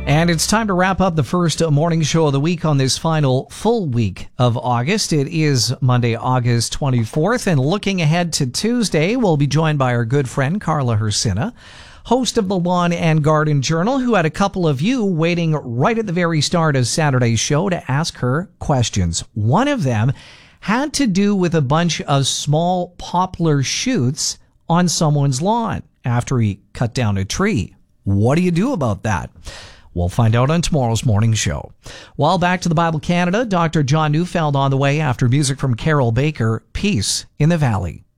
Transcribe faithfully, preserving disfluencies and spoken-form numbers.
And it's time to wrap up the first morning show of the week on this final full week of August. It is Monday, August twenty-fourth, and looking ahead to Tuesday, we'll be joined by our good friend Carla Hersina, host of the Lawn and Garden Journal, who had a couple of you waiting right at the very start of Saturday's show to ask her questions. One of them had to do with a bunch of small poplar shoots on someone's lawn after he cut down a tree. What do you do about that? We'll find out on tomorrow's morning show. While back to the Bible Canada, Doctor John Neufeld on the way after music from Carol Baker, Peace in the Valley.